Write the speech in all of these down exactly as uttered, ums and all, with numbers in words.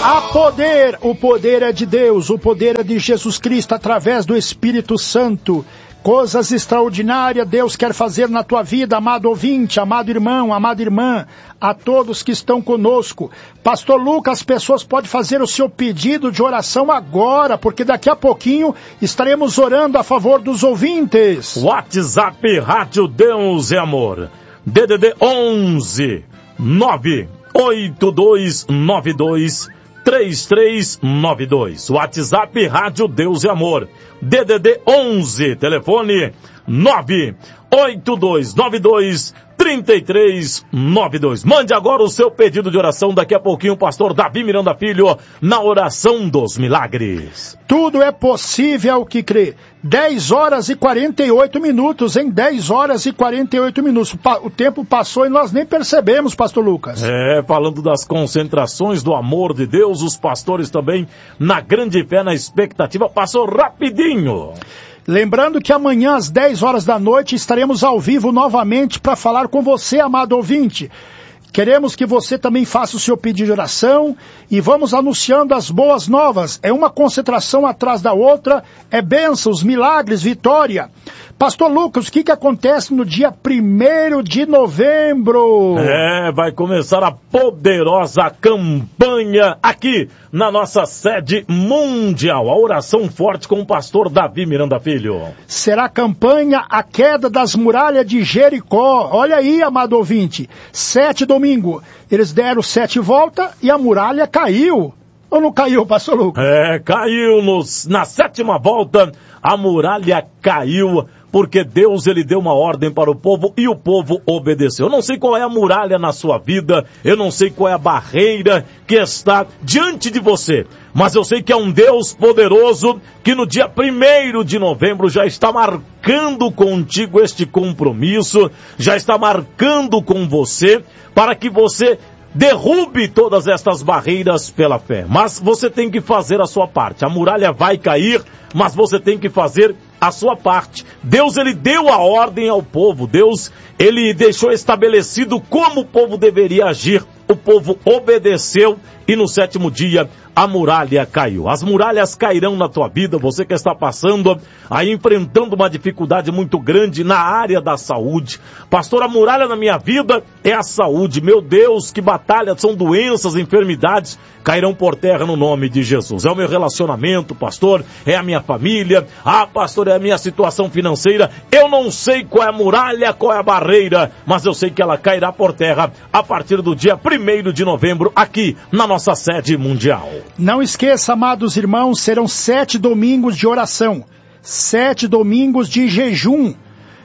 Há poder, o poder é de Deus, o poder é de Jesus Cristo através do Espírito Santo. Coisas extraordinárias Deus quer fazer na tua vida, amado ouvinte, amado irmão, amada irmã, a todos que estão conosco. Pastor Lucas, as pessoas podem fazer o seu pedido de oração agora, porque daqui a pouquinho estaremos orando a favor dos ouvintes. WhatsApp Rádio Deus é Amor, D D D onze nove oito dois nove dois três três nove dois. WhatsApp Rádio Deus e Amor, D D D onze, telefone nove oito dois nove dois três três nove dois. Mande agora o seu pedido de oração. Daqui a pouquinho o pastor Davi Miranda Filho na oração dos milagres. Tudo é possível ao que crê. dez horas e quarenta e oito minutos, em dez horas e quarenta e oito minutos. O tempo passou e nós nem percebemos, pastor Lucas. É, falando das concentrações do amor de Deus, os pastores também na grande fé, na expectativa, passou rapidinho. Lembrando que amanhã às dez horas da noite estaremos ao vivo novamente para falar com você, amado ouvinte. Queremos que você também faça o seu pedido de oração e vamos anunciando as boas novas. É uma concentração atrás da outra, é bênçãos, milagres, vitória. Pastor Lucas, o que, que acontece no dia primeiro de novembro? É, vai começar a poderosa campanha aqui na nossa sede mundial. A oração forte com o pastor Davi Miranda Filho. Será a campanha A Queda das Muralhas de Jericó. Olha aí, amado ouvinte, sete domingo. Eles deram sete voltas e a muralha caiu. Ou não caiu, pastor Lucas? É, caiu nos, na sétima volta, a muralha caiu, porque Deus, ele deu uma ordem para o povo e o povo obedeceu. Eu não sei qual é a muralha na sua vida, eu não sei qual é a barreira que está diante de você, mas eu sei que é um Deus poderoso que no dia primeiro de novembro já está marcando contigo este compromisso, já está marcando com você, para que você derrube todas estas barreiras pela fé. Mas você tem que fazer a sua parte. A muralha vai cair, mas você tem que fazer a sua parte. Deus, ele deu a ordem ao povo. Deus, ele deixou estabelecido como o povo deveria agir. O povo obedeceu e no sétimo dia a muralha caiu. As muralhas cairão na tua vida, você que está passando, aí enfrentando uma dificuldade muito grande na área da saúde. Pastor, a muralha na minha vida é a saúde. Meu Deus, que batalha, são doenças, enfermidades, cairão por terra no nome de Jesus. É o meu relacionamento, pastor, é a minha família, ah, pastor, é a minha situação financeira. Eu não sei qual é a muralha, qual é a barreira, mas eu sei que ela cairá por terra a partir do dia primeiro de novembro, aqui na nossa sede mundial. Não esqueça, amados irmãos, serão sete domingos de oração, sete domingos de jejum.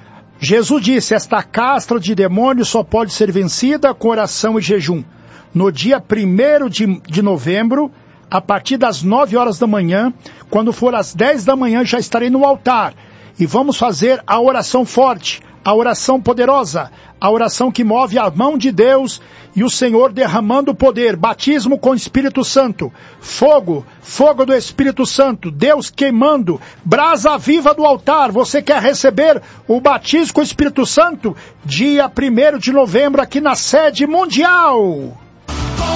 Jesus disse, esta castra de demônios só pode ser vencida com oração e jejum. No dia primeiro de, de novembro, a partir das nove horas da manhã, quando for às dez da manhã, já estarei no altar. E vamos fazer a oração forte, a oração poderosa, a oração que move a mão de Deus e o Senhor derramando poder, batismo com o Espírito Santo, fogo, fogo do Espírito Santo, Deus queimando, brasa viva do altar. Você quer receber o batismo com o Espírito Santo? Dia primeiro de novembro aqui na sede mundial.